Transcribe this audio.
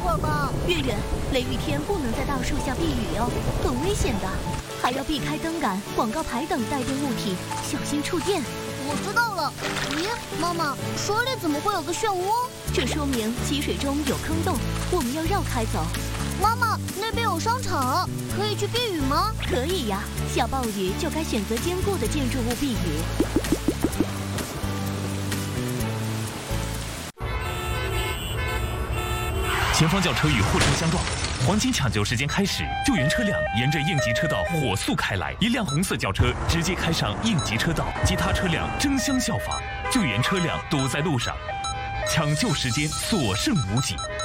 会儿吧。 月月，雷雨天不能在大树下避雨哦，很危险的，还要避开灯杆、广告牌等带电物体，小心触电。 我知道了。咦，妈妈，水里怎么会有个漩涡？ 这说明积水中有坑洞，我们要绕开走。 妈妈，那边有商场，可以去避雨吗？ 可以呀，下暴雨就该选择坚固的建筑物避雨。 前方轿车与货车相撞，黄金抢救时间开始，救援车辆沿着应急车道火速开来，一辆红色轿车直接开上应急车道，其他车辆争相效仿，救援车辆堵在路上，抢救时间所剩无几。